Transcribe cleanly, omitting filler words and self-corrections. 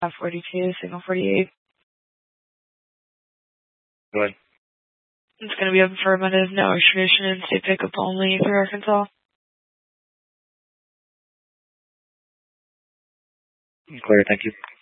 42, signal 48. Go ahead. It's going to be affirmative, no extradition, and state pickup only for Arkansas. Clear, thank you.